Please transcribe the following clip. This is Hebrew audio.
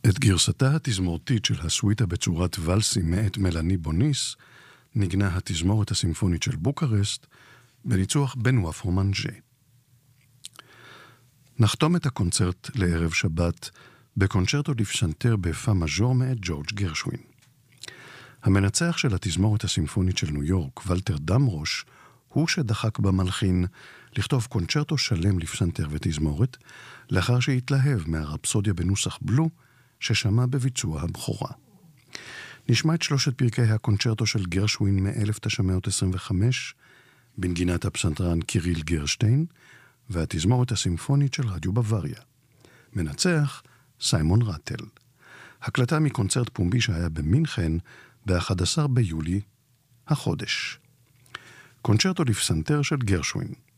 את גרסתה התזמורתית של הסוויטה בצורת ולסים מאת מלאני בוניס, נגנה התזמורת הסימפונית של בוקרשט, בניצוח בנואה פרומנג'ה. נחתום את הקונצרט לערב שבת בקונצ'רטו לפסנתר בפא מז'ור מאת ג'ורג' גרשווין. המנצח של התזמורת הסימפונית של ניו יורק, ולטר דמרוש, הוא שדחק במלחין לכתוב קונצ'רטו שלם לפסנתר ותזמורת, לאחר שהתלהב מהרפסודיה בנוסח בלו ששמע בביצוע הבכורה. נשמע את שלושת פרקי הקונצ'רטו של גרשווין מ-1925, בנגינת הפסנתרן קיריל גרשטיין, והתזמורת הסימפונית של רדיו בוואריה. מנצח סיימון רטל. הקלטה מקונצרט פומבי שהיה במינכן ב-11 ביולי החודש. קונצ'רטו לפסנתר של גרשווין.